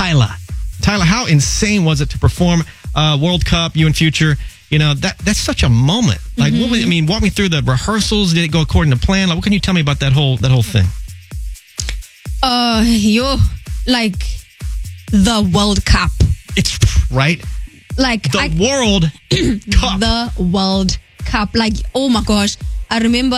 Tyler. Tyler, how insane was it to perform World Cup, you and Future? You know, that's such a moment. Like, what was, I mean, walk me through the rehearsals. Did it go according to plan? Like, what can you tell me about that whole thing? Like the World Cup. It's right. Like the World Cup. The World Cup. Like, oh my gosh. I remember